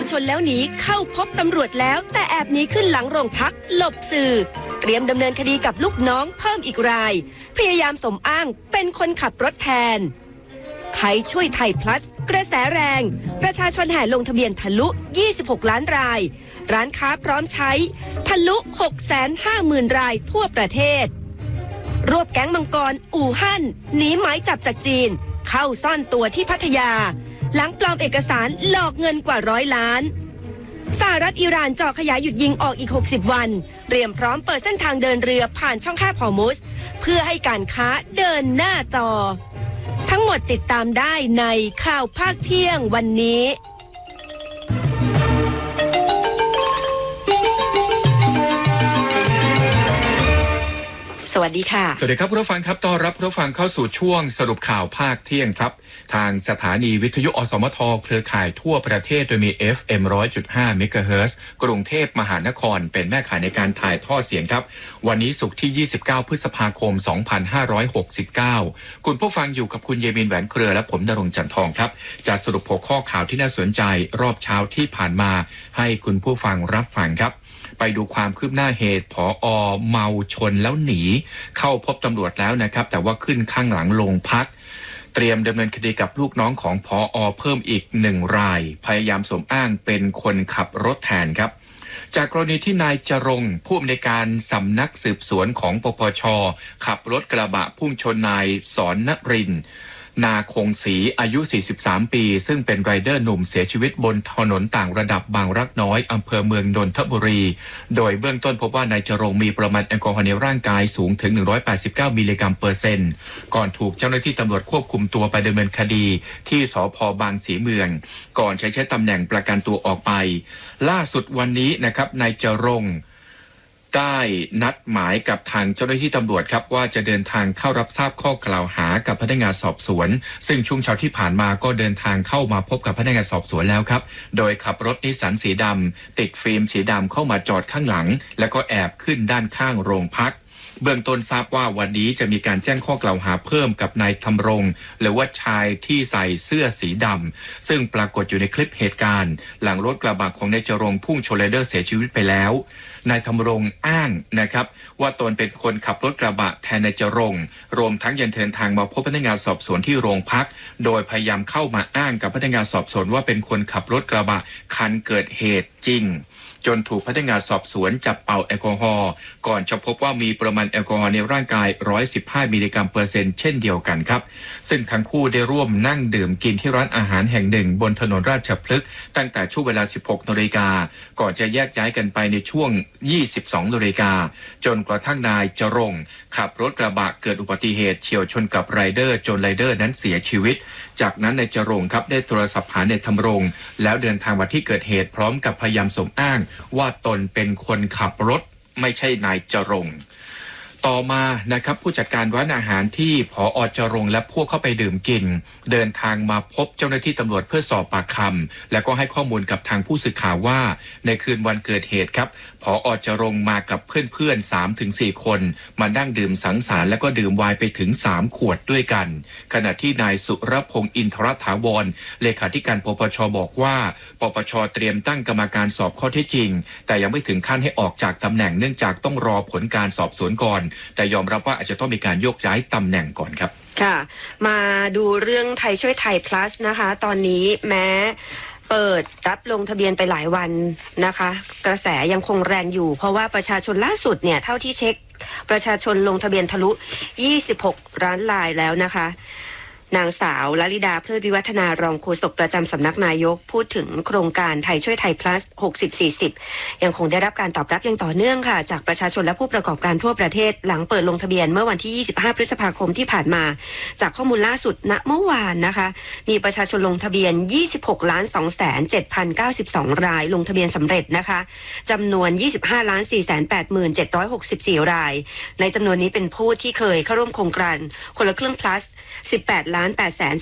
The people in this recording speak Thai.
ชนแล้วหนีเข้าพบตำรวจแล้วแต่แอบหนีขึ้นหลังโรงพักหลบสื่อเตรียมดำเนินคดีกับลูกน้องเพิ่มอีกรายพยายามสมอ้างเป็นคนขับรถแทนไทยช่วยไทย plus กระแสแรงประชาชนแห่ลงทะเบียนทะลุ26ล้านรายร้านค้าพร้อมใช้ทะลุ 650,000 รายทั่วประเทศรวบแก๊งมังกรอู่ฮั่นหนีหมายจับจากจีนเข้าซ่อนตัวที่พัทยาหลังปลอมเอกสารหลอกเงินกว่า100 ล้านสหรัฐอิหร่านจ่อขยายหยุดยิงออกอีก60วันเตรียมพร้อมเปิดเส้นทางเดินเรือผ่านช่องแคบฮอร์มุสเพื่อให้การค้าเดินหน้าต่อทั้งหมดติดตามได้ในข่าวภาคเที่ยงวันนี้สวัสดีค่ะสวัสดีครับผู้ฟังครับต้อนรับผู้ฟังเข้าสู่ช่วงสรุปข่าวภาคเที่ยงครับทางสถานีวิทยุอสมทเครือข่ายทั่วประเทศโดยมี FM 100.5 เมกะเฮิรตซ์กรุงเทพมหานครเป็นแม่ข่ายในการถ่ายทอดเสียงครับวันนี้ศุกร์ที่29พฤษภาคม2569คุณผู้ฟังอยู่กับคุณเยมินแหวนเครือและผมณรงค์จันทองครับจะสรุปหัวข้อข่าวที่น่าสนใจรอบเช้าที่ผ่านมาให้คุณผู้ฟังรับฟังครับไปดูความคืบหน้าเหตุผอ.เมาชนแล้วหนีเข้าพบตำรวจแล้วนะครับแต่ว่าขึ้นข้างหลังโรงพักเตรียมดำเนินคดีกับลูกน้องของผอ.เพิ่มอีก1รายพยายามสมอ้างเป็นคนขับรถแทนครับจากกรณีที่นายจรงค์ผู้อำนวยการสำนักสืบสวนของปปช.ขับรถกระบะพุ่งชนนายสอนนรินทร์นาคงศรีอายุ43ปีซึ่งเป็นไรเดอร์หนุ่มเสียชีวิตบนถนนต่างระดับบางรักน้อยอำเภอเมืองนนทบุรีโดยเบื้องต้นพบว่านายจรงค์มีปริมาณแอลกอฮอล์ในร่างกายสูงถึง189มิลลิกรัมเปอร์เซ็นต์ก่อนถูกเจ้าหน้าที่ตำรวจควบคุมตัวไปดำเนินคดีที่สภ.บางสีเมืองก่อนใช้ตำแหน่งประกันตัวออกไปล่าสุดวันนี้นะครับนายจรงค์ได้นัดหมายกับทางเจ้าหน้าที่ตำรวจครับว่าจะเดินทางเข้ารับทราบข้อกล่าวหากับพนักงานสอบสวนซึ่งช่วงเช้าที่ผ่านมาก็เดินทางเข้ามาพบกับพนักงานสอบสวนแล้วครับโดยขับรถนิสสันสีดำติดฟิล์มสีดำเข้ามาจอดข้างหลังแล้วก็แอบขึ้นด้านข้างโรงพักเบื้องต้นทราบว่าวันนี้จะมีการแจ้งข้อกล่าวหาเพิ่มกับนายธำรงหรือว่าชายที่ใส่เสื้อสีดำซึ่งปรากฏอยู่ในคลิปเหตุการณ์หลังรถกระบะของนายจรงค์พุ่งชนไรเดอร์เสียชีวิตไปแล้วนายธำรงอ้างนะครับว่าตนเป็นคนขับรถกระบะแทนนายจรงค์รวมทั้งยังเดินทางมาพบพนักงานสอบสวนที่โรงพักโดยพยายามเข้ามาอ้างกับพนักงานสอบสวนว่าเป็นคนขับรถกระบะคันเกิดเหตุจริงจนถูกพนักงานสอบสวนจับเป่าแอลกอฮอล์ก่อนจะพบว่ามีปริมาณแอลกอฮอล์ในร่างกาย115มิลลิกรัมเปอร์เซ็นต์เช่นเดียวกันครับซึ่งทั้งคู่ได้ร่วมนั่งดื่มกินที่ร้านอาหารแห่งหนึ่งบนถนนราชพฤกษ์ตั้งแต่ช่วงเวลา 16 น.ก่อนจะแยกย้ายกันไปในช่วง 22 น.จนกระทั่งนายจรงค์ขับรถกระบะเกิดอุบัติเหตุเฉี่ยวชนกับไรเดอร์จนไรเดอร์นั้นเสียชีวิตจากนั้นนายจรงค์ครับได้โทรศัพท์หานายธำรงแล้วเดินทางมาที่เกิดเหตุพร้อมกับพยายามสมอ้างว่าตนเป็นคนขับรถไม่ใช่นายจรงค์ต่อมานะครับผู้จัดการร้านอาหารที่ผอ.จรงค์และพวกเข้าไปดื่มกินเดินทางมาพบเจ้าหน้าที่ตำรวจเพื่อสอบปากคำและก็ให้ข้อมูลกับทางผู้สื่อข่าวว่าในคืนวันเกิดเหตุครับผอ.จรงค์มากับเพื่อนๆ 3-4 คนมานั่งดื่มสังสรรค์และก็ดื่มไวน์ไปถึง3ขวดด้วยกันขณะที่นายสุรพงษ์อินทรถาวรเลขาธิการปปช.บอกว่าปปช.เตรียมตั้งกรรมการสอบข้อเท็จจริงแต่ยังไม่ถึงขั้นให้ออกจากตำแหน่งเนื่องจากต้องรอผลการสอบสวนก่อนแต่ยอมรับว่าอาจจะต้องมีการโยกย้ายตำแหน่งก่อนครับค่ะมาดูเรื่องไทยช่วยไทย plus นะคะตอนนี้แม้เปิดรับลงทะเบียนไปหลายวันนะคะกระแสยังคงแรงอยู่เพราะว่าประชาชนล่าสุดเนี่ยเท่าที่เช็คประชาชนลงทะเบียนทะลุ26ล้านรายแล้วนะคะนางสาวลลิดาเพลิดวิวัฒนารองโฆษกประจำสำนักนายกพูดถึงโครงการไทยช่วยไทย plus 60-40ยังคงได้รับการตอบรับอย่างต่อเนื่องค่ะจากประชาชนและผู้ประกอบการทั่วประเทศหลังเปิดลงทะเบียนเมื่อวันที่25พฤษภาคมที่ผ่านมาจากข้อมูลล่าสุดณเมื่อวานนะคะมีประชาชนลงทะเบียน 26,207,092 รายลงทะเบียนสำเร็จนะคะจำนวน 25,487,764 รายในจำนวนนี้เป็นผู้ที่เคยเข้าร่วมโครงการคนละครึ่ง plus 18,800,000